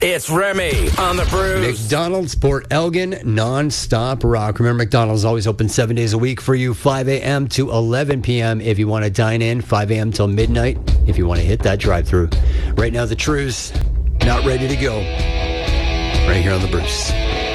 It's Remy on the Bruce. McDonald's Port Elgin non-stop rock. Remember, McDonald's is always open 7 days a week for you, 5 a.m. to 11 p.m. if you want to dine in, 5 a.m. till midnight if you want to hit that drive-thru. Right now, the Trues, not ready to go. Right here on the Bruce.